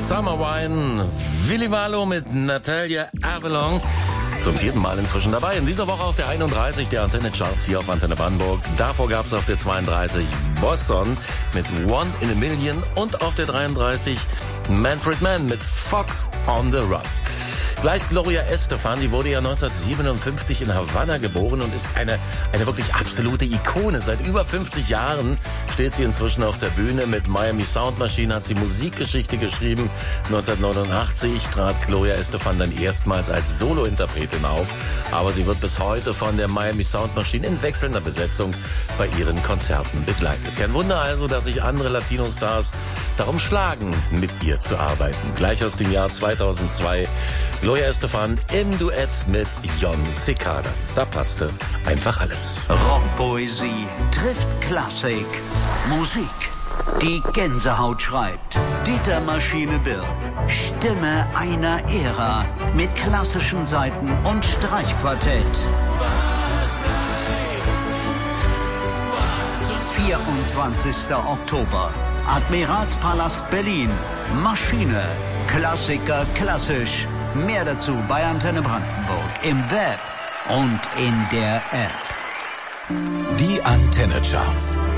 Summer Wine, Willy Wallo mit Natalia Avalon. Zum 4. Mal inzwischen dabei. In dieser Woche auf der 31 der Antenne Charts hier auf Antenne Brandenburg. Davor gab es auf der 32 Boston mit One in a Million und auf der 33 Manfred Mann mit Fox on the Run. Gleich Gloria Estefan, die wurde ja 1957 in Havanna geboren und ist eine wirklich absolute Ikone. Seit über 50 Jahren steht sie inzwischen auf der Bühne. Mit Miami Sound Machine hat sie Musikgeschichte geschrieben. 1989 trat Gloria Estefan dann erstmals als Solointerpretin auf. Aber sie wird bis heute von der Miami Sound Machine in wechselnder Besetzung bei ihren Konzerten begleitet. Kein Wunder also, dass sich andere Latino-Stars darum schlagen, mit ihr zu arbeiten. Gleich aus dem Jahr 2002 Gloria Estefan im Duett mit Jon Secada. Da passte einfach alles. Rockpoesie trifft Klassik. Musik, die Gänsehaut schreibt. Dieter Maschine Bill, Stimme einer Ära mit klassischen Saiten und Streichquartett. 24. Oktober, Admiralspalast Berlin. Maschine, Klassiker klassisch. Mehr dazu bei Antenne Brandenburg im Web und in der App. Die Antenne Charts.